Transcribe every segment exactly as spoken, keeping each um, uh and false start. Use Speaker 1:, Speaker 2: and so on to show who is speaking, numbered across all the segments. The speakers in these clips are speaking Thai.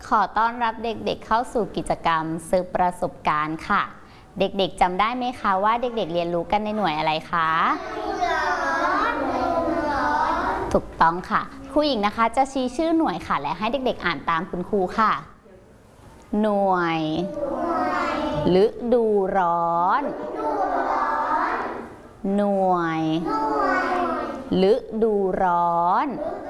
Speaker 1: ขอต้อนรับเด็กๆเข้าสู่กิจกรรมซื้อประสบการณ์ค่ะเด็กๆจำได้ไหมคะว่าเด็กๆเรียนรู้กันในหน่วยอะไรคะถูกต้องค่ะครูหญิงนะคะจะชี้ชื่อหน่วยค่ะและให้เด็กๆอ่านตามคุณครูค่ะหน่วยฤดูร้อนหน่วยฤดูร้อน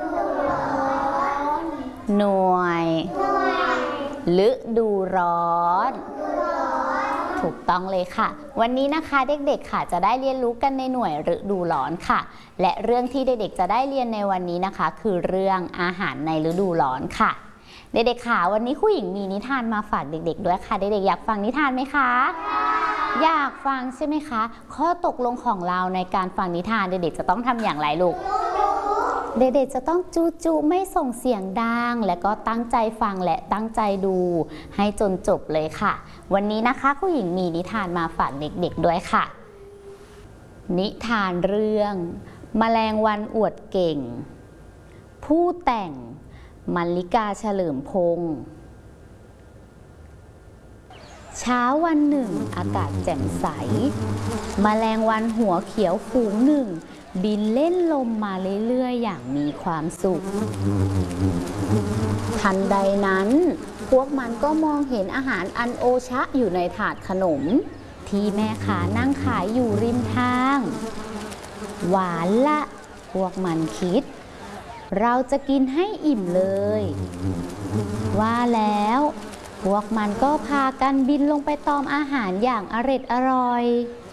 Speaker 1: หน่วยฤดูร้อนถูกต้องเลยค่ะวันนี้นะคะเด็กๆค่ะจะได้เรียนรู้กันในหน่วยฤดูร้อนค่ะและเรื่องที่เด็กๆจะได้เรียนในวันนี้นะคะคือเรื่องอาหารในฤดูร้อนค่ะเด็กๆค่ะวันนี้ครูหญิงมีนิทานมาฝากเด็กๆด้วยค่ะเด็กๆอยากฟังนิทานไหมคะอยากฟังใช่ไหมคะข้อตกลงของเราในการฟังนิทานเด็กๆจะต้องทำอย่างไรลูกเด็กๆจะต้องจูจูไม่ส่งเสียงดังและก็ตั้งใจฟังและตั้งใจดูให้จนจบเลยค่ะวันนี้นะคะครูหญิงมีนิทานมาฝากเด็กๆด้วยค่ะนิทานเรื่องแมลงวันอวดเก่งผู้แต่งมัลลิกาเฉลิมพงษ์เช้าวันหนึ่งอากาศแจ่มใสแมลงวันหัวเขียวฝูงหนึ่งบินเล่นลมมาเรื่อยๆอย่างมีความสุขทันใดนั้นพวกมันก็มองเห็นอาหารอันโอชะอยู่ในถาดขนมที่แม่ค้านั่งขายอยู่ริมทางหวานละพวกมันคิดเราจะกินให้อิ่มเลยว่าแล้วพวกมันก็พากันบินลงไปตอมอาหารอย่างอร็ดอร่อย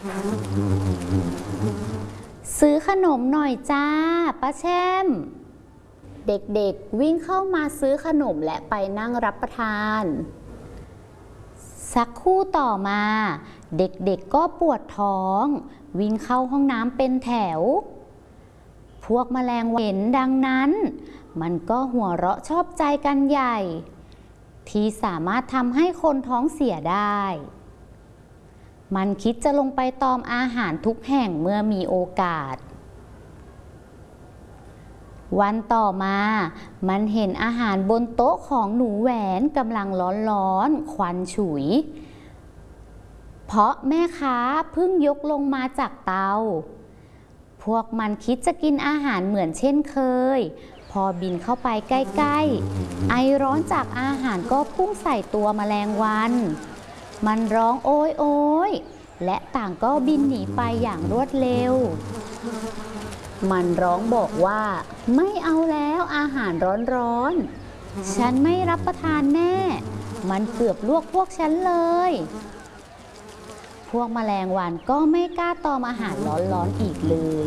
Speaker 1: ซื้อขนมหน่อยจ้าป้าแช่มเด็กๆวิ่งเข้ามาซื้อขนมและไปนั่งรับประทานสักครู่ต่อมาเด็กๆก็ปวดท้องวิ่งเข้าห้องน้ำเป็นแถวพวกแมลงวันเห็นดังนั้นมันก็หัวเราะชอบใจกันใหญ่ที่สามารถทำให้คนท้องเสียได้มันคิดจะลงไปตอมอาหารทุกแห่งเมื่อมีโอกาสวันต่อมามันเห็นอาหารบนโต๊ะของหนูแหวนกำลังร้อนๆควันฉุยเพราะแม่ค้าเพิ่งยกลงมาจากเตาพวกมันคิดจะกินอาหารเหมือนเช่นเคยพอบินเข้าไปใกล้ๆไอร้อนจากอาหารก็พุ่งใส่ตัวแมลงวันมันร้องโอยโอยและต่างก็บินหนีไปอย่างรวดเร็วมันร้องบอกว่าไม่เอาแล้วอาหารร้อนๆฉันไม่รับประทานแน่มันเกือบลวกพวกฉันเลยพวกแมลงวันก็ไม่กล้าตอมอาหารร้อนๆอีกเลย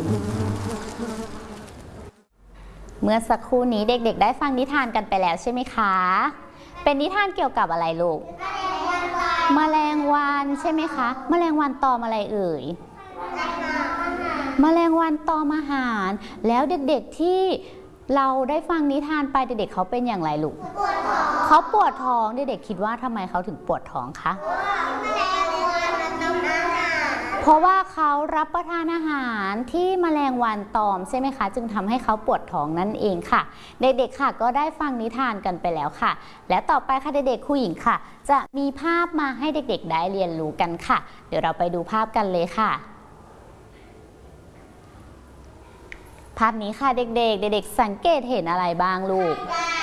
Speaker 1: เมื่อสักครู่นี้เด็กๆได้ฟังนิทานกันไปแล้วใช่ไหมคะเป็นนิทานเกี่ยวกับอะไรลูกแมลงวันใช่ไหมคะแมลงวันตอมอะไรเอ่ยแมลงวันตอมอาหารแล้วเด็กๆที่เราได้ฟังนิทานไปเด็กๆเขาเป็นอย่างไรลูกเขาปวดท้องเด็กๆคิดว่าทำไมเขาถึงปวดท้องคะเพราะว่าเขารับประทานอาหารที่แมลงวันตอมใช่ไหมคะจึงทำให้เขาปวดท้องนั่นเองค่ะเด็กๆค่ะก็ได้ฟังนิทานกันไปแล้วค่ะและต่อไปค่ะเด็กๆครูหญิงค่ะจะมีภาพมาให้เด็กๆได้เรียนรู้กันค่ะเดี๋ยวเราไปดูภาพกันเลยค่ะภาพนี้ค่ะเด็กๆเด็กๆสังเกตเห็นอะไรบ้างลูก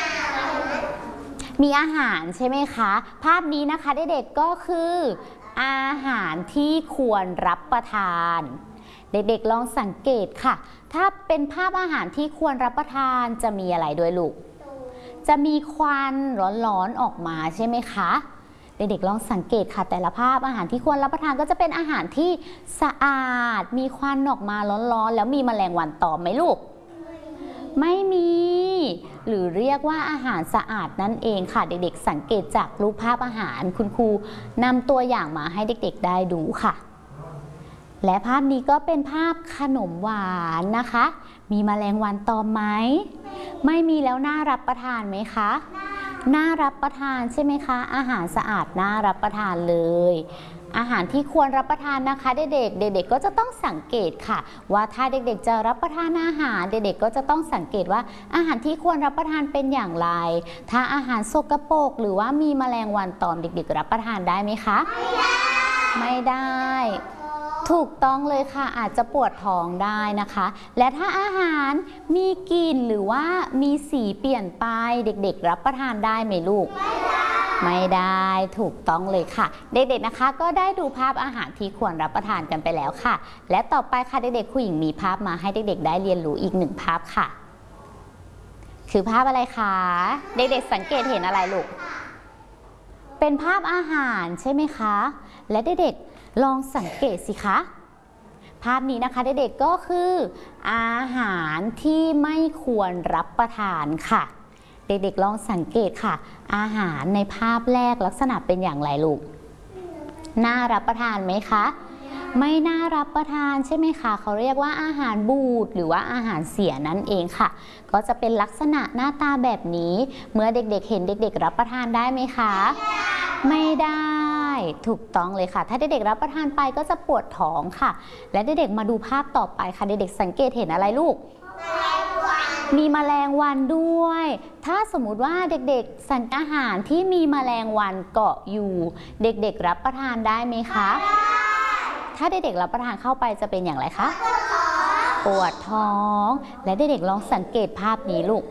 Speaker 1: มีอาหารใช่ไหมคะภาพนี้นะคะเด็กๆก็คืออาหารที่ควรรับประทานเด็กๆลองสังเกตค่ะถ้าเป็นภาพอาหารที่ควรรับประทานจะมีอะไรด้วยลูกจะมีควันร้อนๆออกมาใช่ไหมคะเด็กๆลองสังเกตค่ะแต่ละภาพอาหารที่ควรรับประทานก็จะเป็นอาหารที่สะอาดมีควันออกมาร้อนๆแล้วมีแมลงวันตอมไหมลูกไม่มีหรือเรียกว่าอาหารสะอาดนั่นเองค่ะเด็กๆสังเกตจากรูปภาพอาหารคุณครูนำตัวอย่างมาให้เด็กๆได้ดูค่ะและภาพนี้ก็เป็นภาพขนมหวานนะคะมีแมลงวันตอมไหมไม่มีแล้วน่ารับประทานไหมคะน่ารับประทานใช่ไหมคะอาหารสะอาดน่ารับประทานเลย อาหารที่ควรรับประทานนะคะเด็กๆเด็กๆก็จะต้องสังเกตค่ะว่าถ้าเด็กๆจะรับประทานอาหารเด็กๆก็จะต้องสังเกตว่าอาหารที่ควรรับประทานเป็นอย่างไรถ้าอาหารสกปรกหรือว่ามีแมลงวันตอมเด็กๆรับประทานได้ไหมคะไม่ได้ไม่ได้ถูกต้องเลยค่ะอาจจะปวดท้องได้นะคะและถ้าอาหารมีกลิ่นหรือว่ามีสีเปลี่ยนไปเด็กๆรับประทานได้ไหมลูกไม่ได้ถูกต้องเลยค่ะเด็กๆนะคะก็ได้ดูภาพอาหารที่ควรรับประทานกันไปแล้วค่ะและต่อไปค่ะเด็กๆผู้หญิงมีภาพมาให้เด็กๆได้เรียนรู้อีกหนึ่งภาพค่ะคือภาพอะไรคะเด็กๆสังเกตเห็นอะไรลูกเป็นภาพอาหารใช่ไหมคะและเด็กๆลองสังเกตสิคะภาพนี้นะคะเด็กๆก็คืออาหารที่ไม่ควรรับประทานค่ะเด็กๆลองสังเกตค่ะอาหารในภาพแรกลักษณะเป็นอย่างไรลูกน่ารับประทานไหมคะไม่น่ารับประทานใช่ไหมคะเขาเรียกว่าอาหารบูดหรือว่าอาหารเสียนั่นเองค่ะก็จะเป็นลักษณะหน้าตาแบบนี้เมื่อเด็กๆเห็นเด็กๆรับประทานได้ไหมคะไม่ได้ถูกต้องเลยค่ะถ้าเด็กๆรับประทานไปก็จะปวดท้องค่ะและเด็กๆมาดูภาพต่อไปค่ะเด็กๆสังเกตเห็นอะไรลูกมีแมลงวันด้วยถ้าสมมุติว่าเด็กๆสั่งอาหารที่มีแมลงวันเกาะอยู่เด็กๆรับประทานได้ไหมคะถ้าเด็กๆรับประทานเข้าไปจะเป็นอย่างไรคะปวดท้องและเด็กๆลองสังเกตภาพนี้ลูก